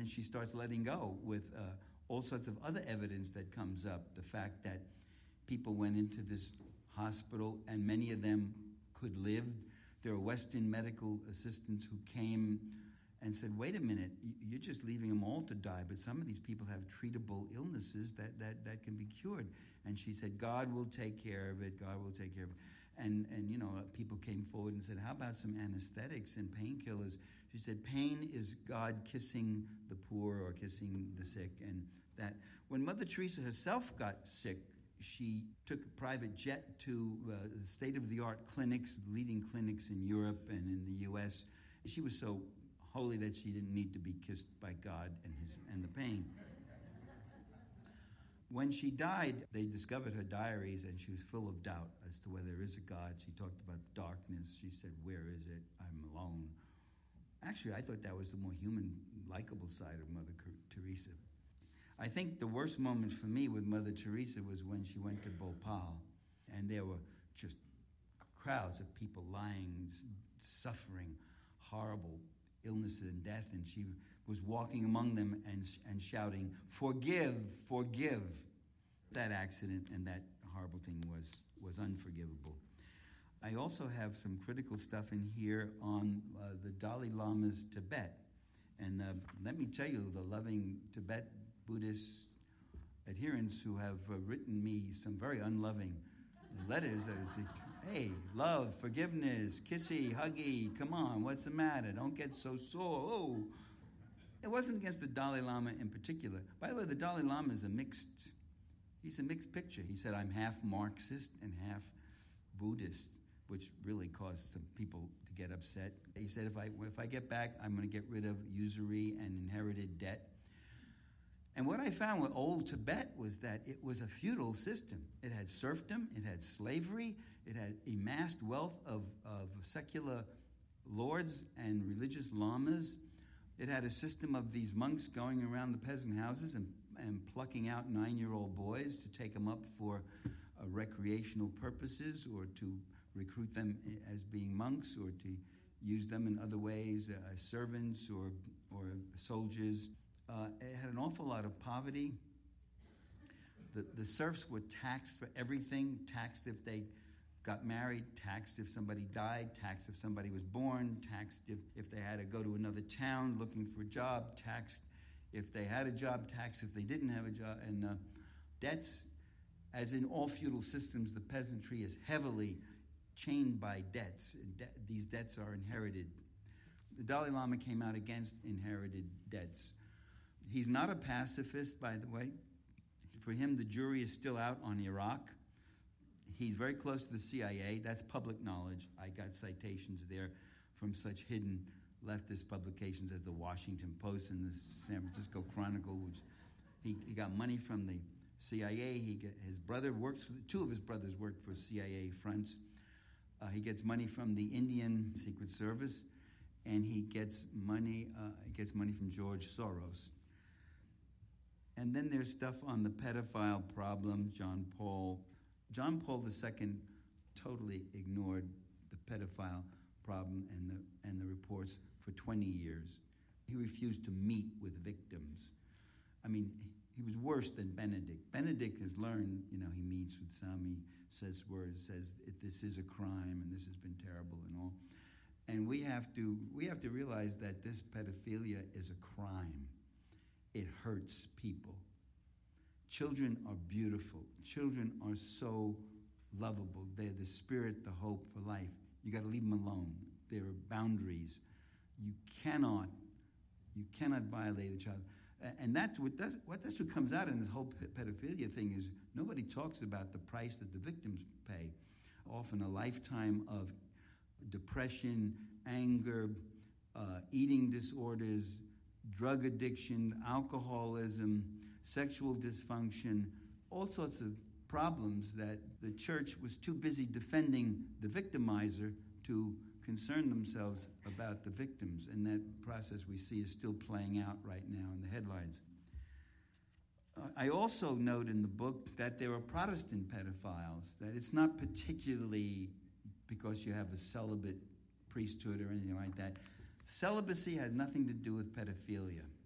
she starts letting go with all sorts of other evidence that comes up. The fact that people went into this hospital and many of them could live. There are Western medical assistants who came and said, wait a minute, you're just leaving them all to die, but some of these people have treatable illnesses that can be cured. And she said, God will take care of it, God will take care of it. And people came forward and said, how about some anesthetics and painkillers? She said, pain is God kissing the poor or kissing the sick. And that when Mother Teresa herself got sick, she took a private jet to state-of-the-art clinics, leading clinics in Europe and in the U.S. She was so holy that she didn't need to be kissed by God and the pain. When she died, they discovered her diaries, and she was full of doubt as to whether there is a God. She talked about darkness. She said, where is it? I'm alone. Actually, I thought that was the more human, likable side of Mother Teresa. I think the worst moment for me with Mother Teresa was when she went to Bhopal, and there were just crowds of people lying, suffering, horrible illnesses and death, and she was walking among them and shouting, forgive, forgive. That accident and that horrible thing was unforgivable. I also have some critical stuff in here on the Dalai Lama's Tibet. And let me tell you, the loving Tibet Buddhist adherents who have written me some very unloving letters that say, hey, love, forgiveness, kissy, huggy, come on, what's the matter? Don't get so sore. Oh. It wasn't against the Dalai Lama in particular. By the way, the Dalai Lama is he's a mixed picture. He said, I'm half Marxist and half Buddhist, which really caused some people to get upset. He said, if I get back, I'm going to get rid of usury and inherited debt. And what I found with old Tibet was that it was a feudal system. It had serfdom, it had slavery, it had amassed wealth of secular lords and religious lamas. It had a system of these monks going around the peasant houses and plucking out 9-year-old boys to take them up for recreational purposes, or to recruit them as being monks, or to use them in other ways as servants or soldiers. It had an awful lot of poverty. The serfs were taxed for everything, taxed if they got married, taxed if somebody died, taxed if somebody was born, taxed if they had to go to another town looking for a job, taxed if they had a job, taxed if they didn't have a job. And debts, as in all feudal systems, the peasantry is heavily chained by debts. These debts are inherited. The Dalai Lama came out against inherited debts. He's not a pacifist, by the way. For him, the jury is still out on Iraq. He's very close to the CIA. That's public knowledge. I got citations there from such hidden leftist publications as the Washington Post and the San Francisco Chronicle, which he got money from the CIA. His brother works for, two of his brothers worked for CIA fronts. He gets money from the Indian Secret Service, and he gets money from George Soros. And then there's stuff on the pedophile problem. John Paul II totally ignored the pedophile problem and the reports for 20 years. He refused to meet with victims. I mean, he was worse than Benedict. Benedict has learned, he meets with some, he says words, says this is a crime and this has been terrible and all. And we have to realize that this pedophilia is a crime. It hurts people. Children are beautiful. Children are so lovable. They're the spirit, the hope for life. You got to leave them alone. There are boundaries. You cannot violate a child. And that's what comes out in this whole pedophilia thing is nobody talks about the price that the victims pay. Often a lifetime of depression, anger, eating disorders, drug addiction, alcoholism, sexual dysfunction, all sorts of problems that the church was too busy defending the victimizer to concern themselves about the victims. And that process we see is still playing out right now in the headlines. I also note in the book that there are Protestant pedophiles, that it's not particularly because you have a celibate priesthood or anything like that. Celibacy has nothing to do with pedophilia.